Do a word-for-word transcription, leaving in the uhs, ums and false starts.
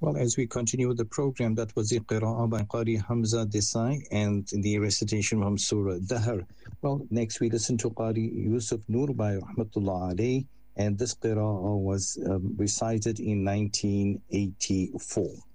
Well, as we continue with the program, that was the Qira'ah by Qari Hamza Desai and the recitation from Surah Dahr. Well, next we listen to Qari Yusuf Noor by Rahmatullah Alayh, and this Qira'ah was um, recited in nineteen eighty-four.